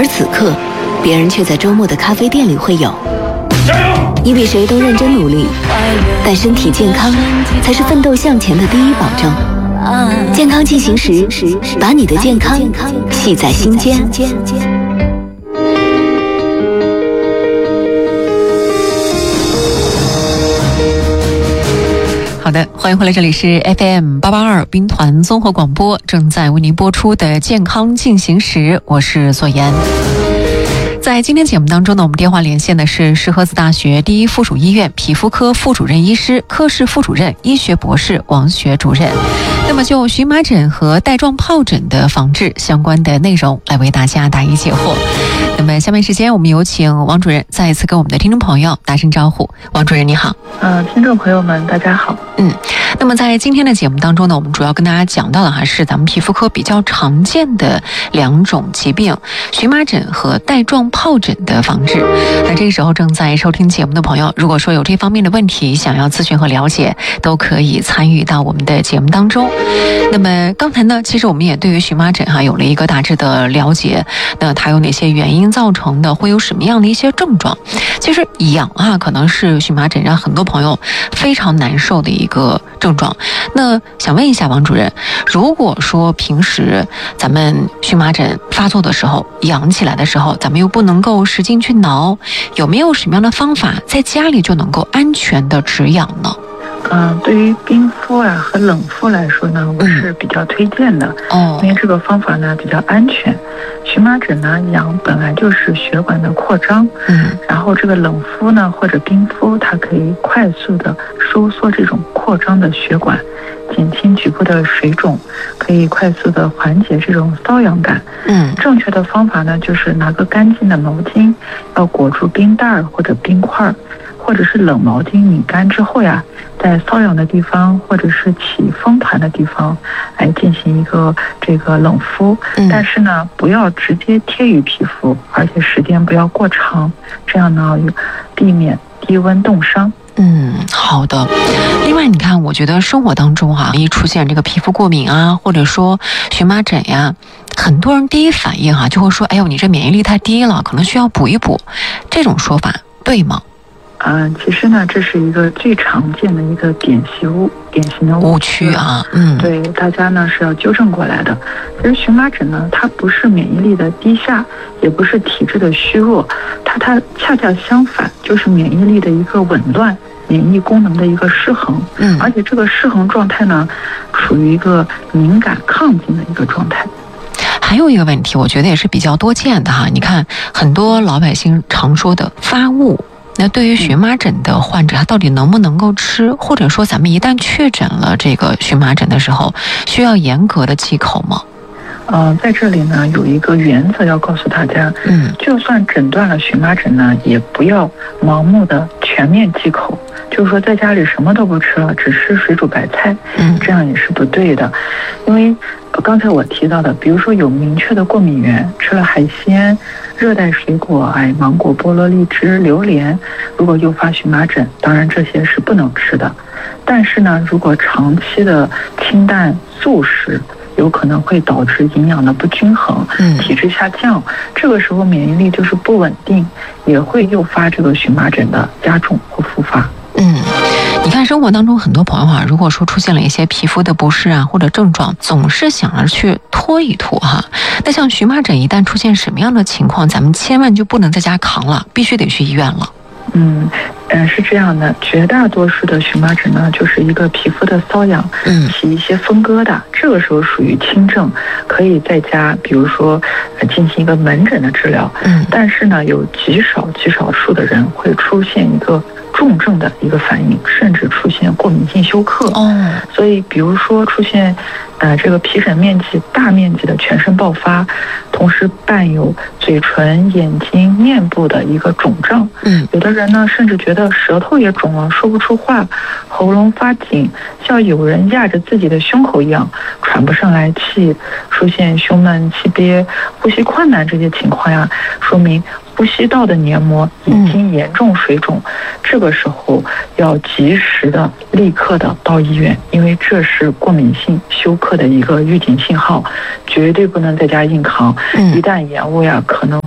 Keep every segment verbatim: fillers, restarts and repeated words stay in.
而此刻，别人却在周末的咖啡店里会有。你比谁都认真努力，但身体健康才是奋斗向前的第一保证。健康进行时，把你的健康系在心间。 好的，欢迎回来，这里是 F M 八八二兵团综合广播，正在为您播出的健康进行时，我是左岩。在今天节目当中呢，我们电话连线的是石河子大学第一附属医院皮肤科副主任医师、科室副主任、医学博士王学主任。那么就荨麻疹和带状疱疹的防治相关的内容来为大家答疑解惑。那么下面时间我们有请王主任再一次跟我们的听众朋友打声招呼。王主任你好。 呃，听众朋友们大家好。 嗯，那么在今天的节目当中呢，我们主要跟大家讲到的还是咱们皮肤科比较常见的两种疾病，荨麻疹和带状疱疹的防治。那这个时候正在收听节目的朋友，如果说有这方面的问题想要咨询和了解，都可以参与到我们的节目当中。那么刚才呢，其实我们也对于荨麻疹哈有了一个大致的了解，那它有哪些原因造成的，会有什么样的一些症状。其实痒啊可能是荨麻疹让很多朋友非常难受的一个症状。那想问一下王主任，如果说平时咱们荨麻疹发作的时候，痒起来的时候，咱们又不能够使劲去挠，有没有什么样的方法在家里就能够安全的止痒呢？ 嗯、呃，对于冰敷啊和冷敷来说呢，我是比较推荐的。哦、嗯，因为这个方法呢比较安全。荨麻疹呢痒本来就是血管的扩张，嗯，然后这个冷敷呢或者冰敷，它可以快速的收缩这种扩张的血管，减轻局部的水肿，可以快速的缓解这种瘙痒感。嗯，正确的方法呢就是拿个干净的毛巾，要裹住冰袋或者冰块，或者是冷毛巾拧干之后呀，在瘙痒的地方或者是起风团的地方来进行一个这个冷敷，嗯、但是呢不要直接贴于皮肤，而且时间不要过长，这样呢避免低温冻伤。 嗯，好的。另外你看，我觉得生活当中哈、啊，一出现这个皮肤过敏啊，或者说荨麻疹呀，很多人第一反应哈、啊、就会说，哎呦你这免疫力太低了，可能需要补一补，这种说法对吗？ 嗯、呃，其实呢，这是一个最常见的一个典型误典型的误区啊，嗯， 对，大家呢是要纠正过来的。其实荨麻疹呢，它不是免疫力的低下，也不是体质的虚弱，它它恰恰相反，就是免疫力的一个紊乱，免疫功能的一个失衡。嗯，而且这个失衡状态呢，处于一个敏感亢进的一个状态。 还有一个问题，我觉得也是比较多见的哈，你看很多老百姓常说的发物。那对于荨麻疹的患者，他到底能不能够吃？或者说咱们一旦确诊了这个荨麻疹的时候，需要严格的忌口吗？ 呃，在这里呢有一个原则要告诉大家，嗯，就算诊断了荨麻疹呢，也不要盲目的全面忌口，就是说在家里什么都不吃了，只吃水煮白菜，嗯，这样也是不对的。因为刚才我提到的，比如说有明确的过敏源，吃了海鲜、热带水果，哎，芒果、菠萝、荔枝、榴莲，如果诱发荨麻疹，当然这些是不能吃的。但是呢，如果长期的清淡素食，有可能会导致营养的不均衡，体质下降，这个时候免疫力就是不稳定，也会诱发这个荨麻疹的加重或复发。 嗯，你看生活当中很多朋友啊，如果说出现了一些皮肤的不适啊或者症状，总是想着去拖一拖哈。那像荨麻疹一旦出现什么样的情况，咱们千万就不能在家扛了，必须得去医院了。 嗯，嗯，是这样的，绝大多数的荨麻疹呢，就是一个皮肤的瘙痒，嗯，起一些风疙瘩，这个时候属于轻症，可以在家，比如说呃进行一个门诊的治疗。嗯，但是呢，有极少极少数的人会出现一个重症的一个反应，甚至出现过敏性休克。哦，所以比如说出现呃这个皮疹面积大面积的全身爆发，同时伴有嘴唇、眼睛、面部的一个肿胀。嗯，有的人呢甚至觉得舌头也肿了，说不出话，喉咙发紧，像有人压着自己的胸口一样，喘不上来气，出现胸闷、气憋、呼吸困难这些情况呀，说明呼吸道的黏膜已经严重水肿，嗯、这个时候要及时的、立刻的到医院，因为这是过敏性休克的一个预警信号，绝对不能在家硬扛。嗯、一旦延误呀，可能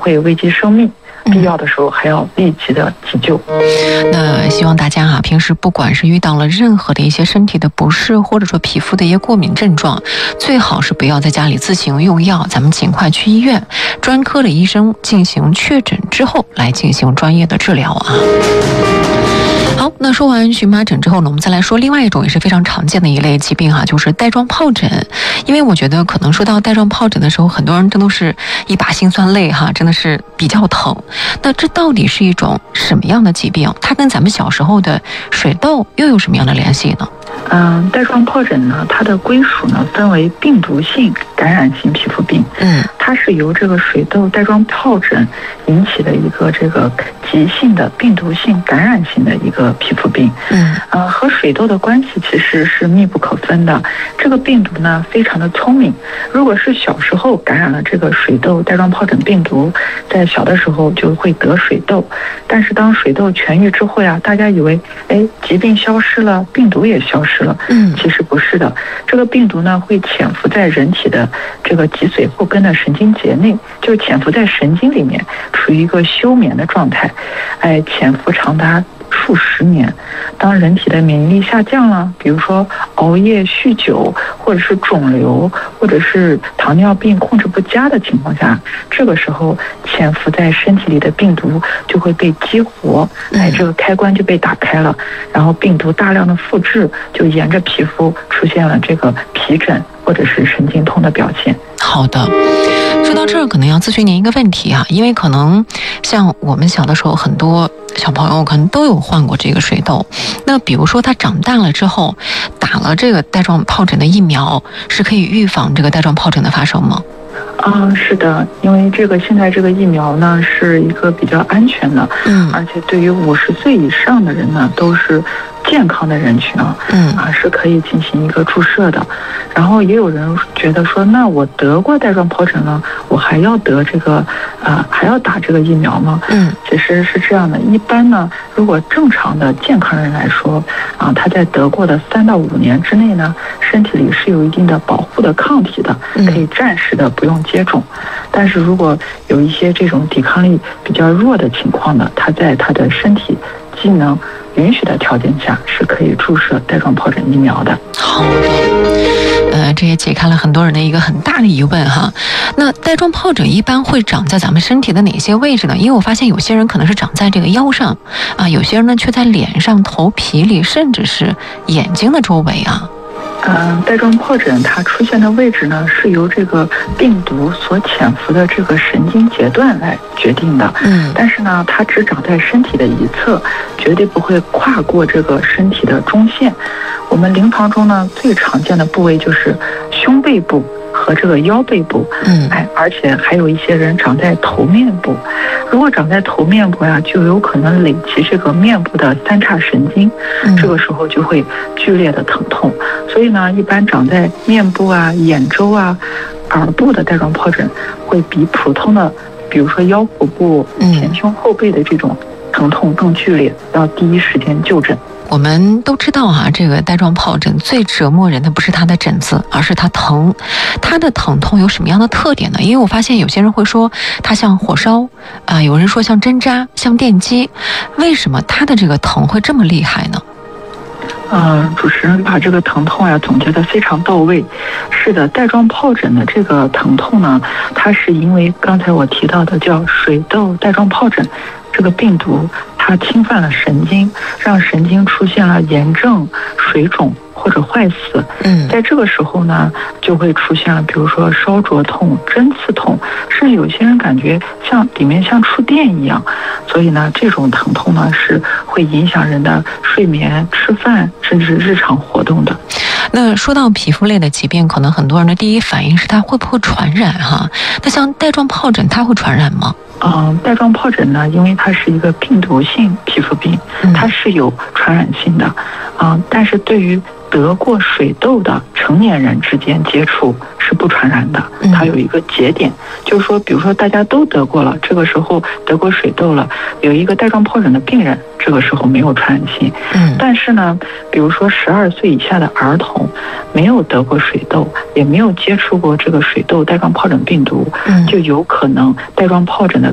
会危及生命。必要的时候还要立即的急救。 那希望大家哈、啊，平时不管是遇到了任何的一些身体的不适，或者说皮肤的一些过敏症状，最好是不要在家里自行用药，咱们尽快去医院，专科的医生进行确诊之后来进行专业的治疗啊。好，那说完荨麻疹之后呢，我们再来说另外一种也是非常常见的一类疾病哈、啊，就是带状疱疹。因为我觉得可能说到带状疱疹的时候，很多人真的是一把辛酸泪哈，真的是比较疼。那这到底是一种什么样的疾病？它跟咱们小时候的水痘又有什么样的联系呢？ 嗯，带状疱疹呢，它的归属呢分为病毒性感染性皮肤病。嗯，它是由这个水痘、带状疱疹引起的一个这个急性的病毒性感染性的一个皮肤病。嗯，呃，和水痘的关系其实是密不可分的。这个病毒呢非常的聪明，如果是小时候感染了这个水痘、带状疱疹病毒，在小的时候就会得水痘。但是当水痘痊愈之后呀，大家以为，哎，疾病消失了，病毒也消失了。嗯，其实不是的，这个病毒呢会潜伏在人体的这个脊髓后根的神经节内，就潜伏在神经里面，处于一个休眠的状态，哎，潜伏长达数十年。当人体的免疫力下降了，比如说熬夜、酗酒，或者是肿瘤，或者是糖尿病控制不佳的情况下，这个时候潜伏在身体里的病毒就会被激活，哎，这个开关就被打开了，然后病毒大量的复制，就沿着皮肤出现了这个皮疹或者是神经痛的表现。 好的，说到这儿可能要咨询您一个问题啊，因为可能像我们小的时候，很多小朋友可能都有患过这个水痘。那比如说他长大了之后，打了这个带状疱疹的疫苗，是可以预防这个带状疱疹的发生吗？ 啊，是的，因为这个现在这个疫苗呢是一个比较安全的，嗯，而且对于五十岁以上的人呢都是健康的人群啊，嗯啊是可以进行一个注射的。然后也有人觉得说，那我得过带状疱疹了，我还要得这个啊、呃、还要打这个疫苗吗？嗯，其实是这样的，一般呢，如果正常的健康人来说啊，他在得过的三到五年之内呢，身体里是有一定的保护的抗体的，可以暂时的不用接种。但是如果有一些这种抵抗力比较弱的情况呢，他在他的身体机能允许的条件下是可以注射带状疱疹疫苗的。 好的，呃，这也解开了很多人的一个很大的疑问哈。那带状疱疹一般会长在咱们身体的哪些位置呢？因为我发现有些人可能是长在这个腰上啊，有些人呢却在脸上、头皮里，甚至是眼睛的周围啊。 嗯，带状疱疹它出现的位置呢，是由这个病毒所潜伏的这个神经节段来决定的。嗯，但是呢，它只长在身体的一侧，绝对不会跨过这个身体的中线。我们临床中呢，最常见的部位就是胸背部和这个腰背部，嗯，哎，而且还有一些人长在头面部。如果长在头面部呀，就有可能累积这个面部的三叉神经，嗯，这个时候就会剧烈的疼痛。所以呢，一般长在面部啊、眼周啊、耳部的带状疱疹，会比普通的，比如说腰腹部、前胸后背的这种疼痛更剧烈，要第一时间就诊。 我们都知道哈、啊，这个带状疱疹最折磨人的不是它的疹子，而是它疼。它的疼痛有什么样的特点呢？因为我发现有些人会说它像火烧啊、呃，有人说像针扎、像电击，为什么它的这个疼会这么厉害呢？ 嗯，主持人把这个疼痛呀总结得非常到位。是的，带状疱疹的这个疼痛呢，它是因为刚才我提到的叫水痘带状疱疹这个病毒，它侵犯了神经，让神经出现了炎症、水肿或者坏死。嗯，在这个时候呢，就会出现了，比如说烧灼痛、针刺痛，甚至有些人感觉像里面像触电一样。所以呢，这种疼痛呢是会影响人的睡眠、吃饭，甚至是日常活动的。 那说到皮肤类的疾病，可能很多人的第一反应是它会不会传染哈？那像带状疱疹，它会传染吗？ 嗯，带状疱疹呢，因为它是一个病毒性皮肤病，它是有传染性的，嗯，但是对于得过水痘的成年人之间接触是不传染的。它有一个节点，就是说，比如说大家都得过了，这个时候得过水痘了，有一个带状疱疹的病人，这个时候没有传染性。嗯，但是呢，比如说十二岁以下的儿童，没有得过水痘，也没有接触过这个水痘带状疱疹病毒，嗯，就有可能带状疱疹的